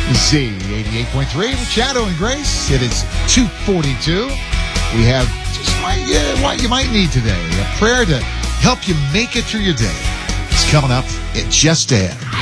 Z 88.3 with Shadow and Grace. It is 2:42. We have just what you might need today. A prayer to help you make it through your day. It's coming up in just ahead.